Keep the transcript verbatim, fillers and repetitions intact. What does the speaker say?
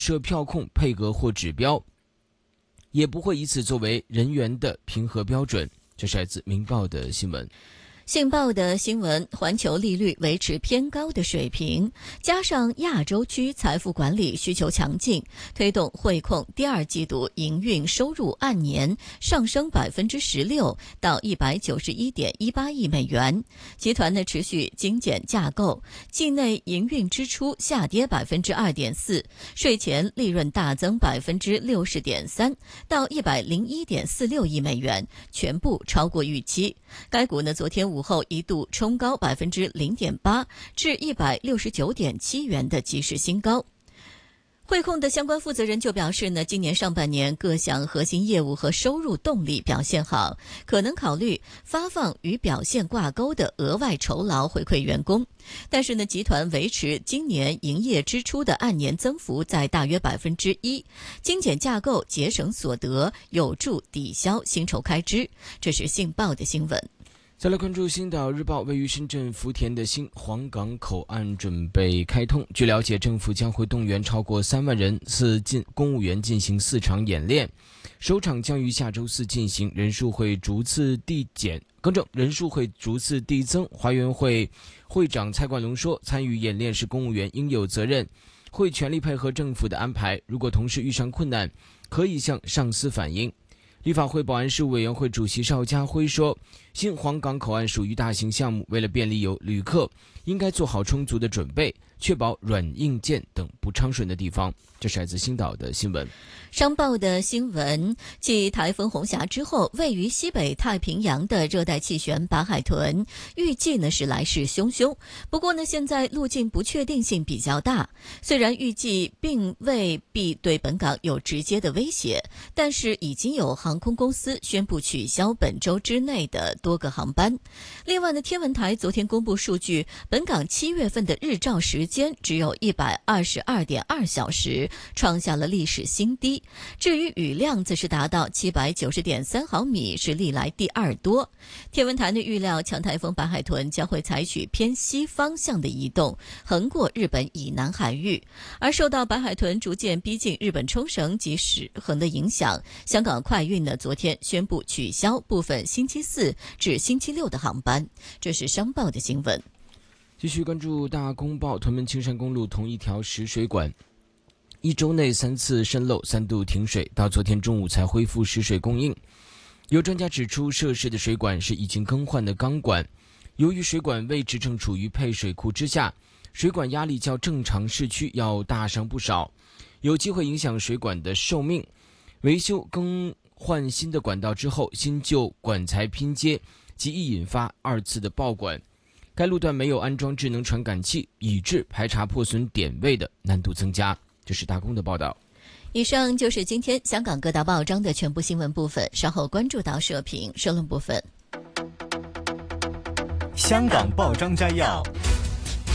设票控配额或指标，也不会以此作为人员的评核标准。这是来自《明报》的新闻。 信报的新闻，环球利率维持偏高的水平，加上亚洲区财富管理需求强劲，推动汇控第二季度营运收入按年上升百分之十六到一百九十一点一八亿美元。集团的持续精简架构，境内营运支出下跌百分之二点四，税前利润大增百分之六十点三到一百零一点四六亿美元，全部超过预期。该股呢，昨天午后一度冲高百分之零点八，至一百六十九点七元的即时新高。汇控的相关负责人就表示呢，今年上半年各项核心业务和收入动力表现好，可能考虑发放与表现挂钩的额外酬劳回馈员工。但是呢，集团维持今年营业支出的按年增幅在大约百分之一，精简架构节省所得，有助抵消薪酬开支。这是信报的新闻。 再来关注《星岛日报》，位于深圳福田的新皇岗口岸准备开通。据了解，政府将会动员超过三万人次进公务员进行四场演练，首场将于下周四进行，人数会逐次递减，更正，人数会逐次递增。华员会会长蔡冠龙说，参与演练是公务员应有责任，会全力配合政府的安排，如果同事遇上困难，可以向上司反映。立法会保安事务委员会主席邵家辉说，新皇岗口岸属于大型项目，为了便利有旅客，应该做好充足的准备，确保软硬件等不畅顺的地方。这是来自星岛的新闻。 商报的新闻，继台风红霞之后，位于西北太平洋的热带气旋把海豚预计呢是来势汹汹。不过呢，现在路径不确定性比较大，虽然预计并未必对本港有直接的威胁，但是已经有航空公司宣布取消本周之内的多个航班。另外呢，天文台昨天公布数据，本港七月份的日照时间只有一百二十二点二小时，创下了历史新低。至于雨量则是达到七百九十点三毫米，是历来第二多。天文台的预料，强台风把海豚将会采取偏西方向的移动，横过日本以南海域。而受到把海豚逐渐逼近日本冲绳及石横的影响，香港快运呢昨天宣布取消部分星期四至星期六的航班。这是商报的新闻。 继续关注大公报，屯门青山公路同一条食水管一周内三次渗漏，三度停水，到昨天中午才恢复食水供应。有专家指出，涉事的水管是已经更换的钢管，由于水管位置正处于配水库之下，水管压力较正常市区要大上不少，有机会影响水管的寿命。维修更换新的管道之后，新旧管材拼接极易引发二次的爆管。该路段没有安装智能传感器，以致排查破损点位的难度增加。这是大公的报道。 以上就是今天香港各大报章的全部新闻部分，稍后关注到社评社论部分。 香港报章摘要。